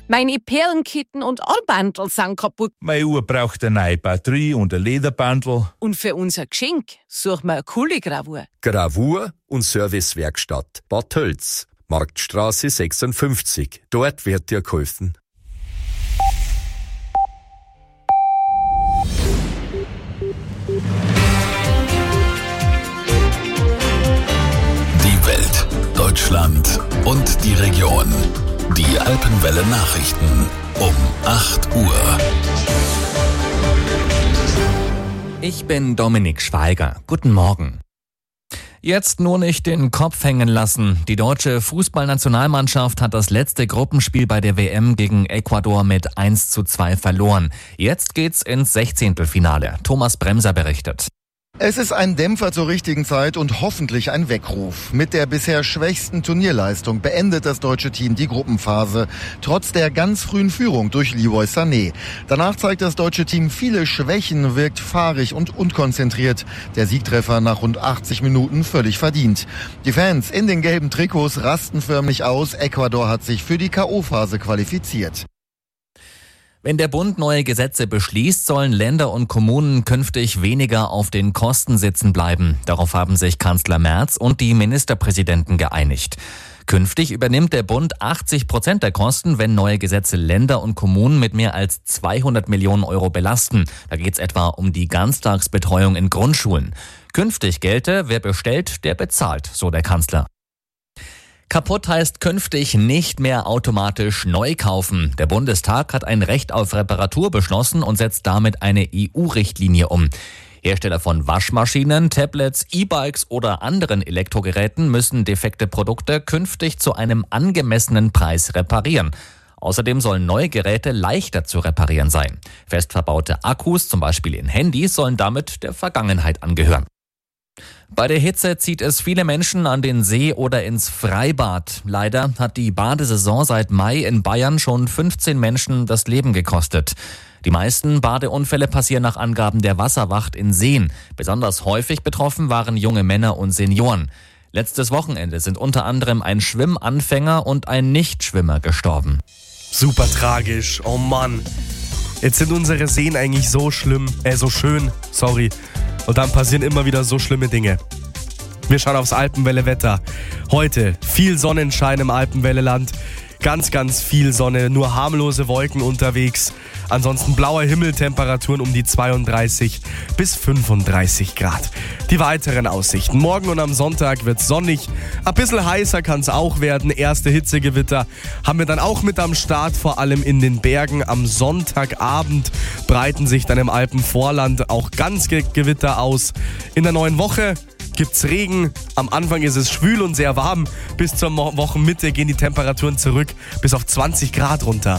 Meine Perlenketten und Armbandel sind kaputt. Meine Uhr braucht eine neue Batterie und ein Lederbandel. Und für unser Geschenk suchen wir eine coole Gravur. Gravur und Servicewerkstatt Bad Tölz, Marktstraße 56. Dort wird dir geholfen. Die Welt, Deutschland und die Region. Die Alpenwelle Nachrichten um 8 Uhr. Ich bin Dominik Schweiger. Guten Morgen. Jetzt nur nicht den Kopf hängen lassen. Die deutsche Fußballnationalmannschaft hat das letzte Gruppenspiel bei der WM gegen Ecuador mit 1:2 verloren. Jetzt geht's ins 16. Finale. Thomas Bremser berichtet. Es ist ein Dämpfer zur richtigen Zeit und hoffentlich ein Weckruf. Mit der bisher schwächsten Turnierleistung beendet das deutsche Team die Gruppenphase, trotz der ganz frühen Führung durch Leroy Sané. Danach zeigt das deutsche Team viele Schwächen, wirkt fahrig und unkonzentriert. Der Siegtreffer nach rund 80 Minuten völlig verdient. Die Fans in den gelben Trikots rasten förmlich aus. Ecuador hat sich für die K.O.-Phase qualifiziert. Wenn der Bund neue Gesetze beschließt, sollen Länder und Kommunen künftig weniger auf den Kosten sitzen bleiben. Darauf haben sich Kanzler Merz und die Ministerpräsidenten geeinigt. Künftig übernimmt der Bund 80% der Kosten, wenn neue Gesetze Länder und Kommunen mit mehr als 200 Millionen Euro belasten. Da geht es etwa um die Ganztagsbetreuung in Grundschulen. Künftig gelte, wer bestellt, der bezahlt, so der Kanzler. Kaputt heißt künftig nicht mehr automatisch neu kaufen. Der Bundestag hat ein Recht auf Reparatur beschlossen und setzt damit eine EU-Richtlinie um. Hersteller von Waschmaschinen, Tablets, E-Bikes oder anderen Elektrogeräten müssen defekte Produkte künftig zu einem angemessenen Preis reparieren. Außerdem sollen neue Geräte leichter zu reparieren sein. Fest verbaute Akkus, zum Beispiel in Handys, sollen damit der Vergangenheit angehören. Bei der Hitze zieht es viele Menschen an den See oder ins Freibad. Leider hat die Badesaison seit Mai in Bayern schon 15 Menschen das Leben gekostet. Die meisten Badeunfälle passieren nach Angaben der Wasserwacht in Seen. Besonders häufig betroffen waren junge Männer und Senioren. Letztes Wochenende sind unter anderem ein Schwimmanfänger und ein Nichtschwimmer gestorben. Super tragisch, oh Mann. Jetzt sind unsere Seen eigentlich so schön. Und dann passieren immer wieder so schlimme Dinge. Wir schauen aufs Alpenwelle-Wetter. Heute viel Sonnenschein im Alpenwelleland. Ganz, ganz viel Sonne, nur harmlose Wolken unterwegs. Ansonsten blauer Himmel, Temperaturen um die 32 bis 35 Grad. Die weiteren Aussichten. Morgen und am Sonntag wird es sonnig. Ein bisschen heißer kann es auch werden. Erste Hitzegewitter haben wir dann auch mit am Start, vor allem in den Bergen. Am Sonntagabend breiten sich dann im Alpenvorland auch ganz Gewitter aus. In der neuen Woche gibt's Regen. Am Anfang ist es schwül und sehr warm. Bis zur Wochenmitte gehen die Temperaturen zurück bis auf 20 Grad runter.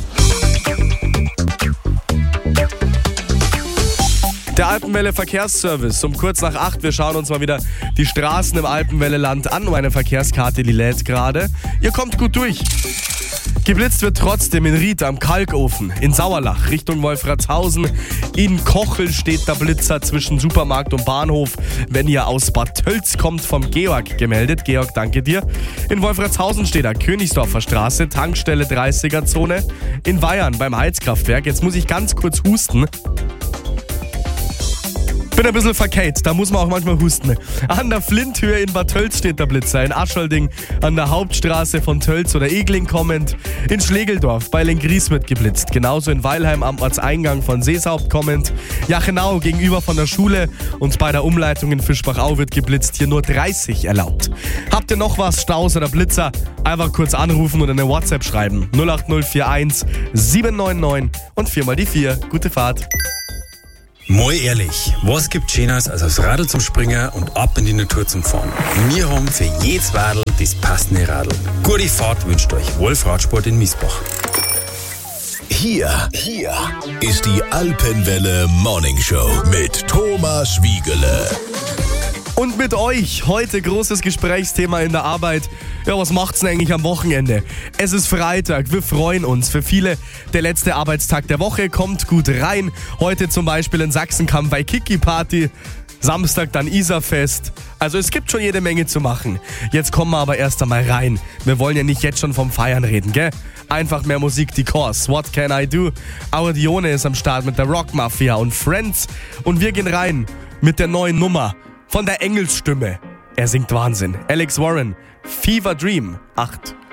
Der Alpenwelle Verkehrsservice um kurz nach 8. Wir schauen uns mal wieder die Straßen im Alpenwelleland an. Meine Verkehrskarte, die lädt gerade. Ihr kommt gut durch. Geblitzt wird trotzdem in Ried am Kalkofen, in Sauerlach Richtung Wolfratshausen. In Kochel steht der Blitzer zwischen Supermarkt und Bahnhof. Wenn ihr aus Bad Tölz kommt, vom Georg gemeldet. Georg, danke dir. In Wolfratshausen steht der Königsdorfer Straße, Tankstelle 30er-Zone. In Weyern beim Heizkraftwerk. Jetzt muss ich ganz kurz husten. Bin ein bisschen verkehrt, da muss man auch manchmal husten. An der Flinthöhe in Bad Tölz steht der Blitzer, in Aschalding an der Hauptstraße von Tölz oder Egling kommend, in Schlegeldorf bei Lenggries wird geblitzt, genauso in Weilheim am Ortseingang von Seeshaupt kommend, Jachenau gegenüber von der Schule und bei der Umleitung in Fischbachau wird geblitzt, hier nur 30 erlaubt. Habt ihr noch was, Staus oder Blitzer? Einfach kurz anrufen oder eine WhatsApp schreiben. 08041 799 und 4 die 4. Gute Fahrt. Mal ehrlich, was gibt Schöneres als aufs Radl zum Springen und ab in die Natur zum Fahren? Wir haben für jedes Radl das passende Radl. Gute Fahrt wünscht euch Wolf Radsport in Miesbach. Hier ist die Alpenwelle Morning Show mit Thomas Wiegele. Und mit euch heute großes Gesprächsthema in der Arbeit. Ja, was macht's denn eigentlich am Wochenende? Es ist Freitag, wir freuen uns. Für viele der letzte Arbeitstag der Woche, kommt gut rein. Heute zum Beispiel in Sachsen kam Waikiki-Party. Samstag dann Isarfest. Also es gibt schon jede Menge zu machen. Jetzt kommen wir aber erst einmal rein. Wir wollen ja nicht jetzt schon vom Feiern reden, gell? Einfach mehr Musik, die Kors. What Can I Do? Audione ist am Start mit der Rock Mafia und Friends. Und wir gehen rein mit der neuen Nummer von der Engelsstimme. Er singt Wahnsinn. Alex Warren, Fever Dream, 8.